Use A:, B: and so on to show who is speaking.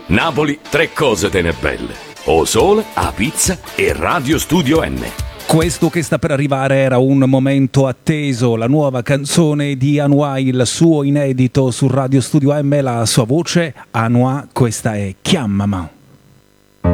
A: Napoli, tre cose tener belle: O Sole, A Pizza e Radio Studio N.
B: Questo che sta per arrivare era un momento atteso, la nuova canzone di Anouar, il suo inedito su Radio Studio M, la sua voce. Anouar, questa è Chiamama.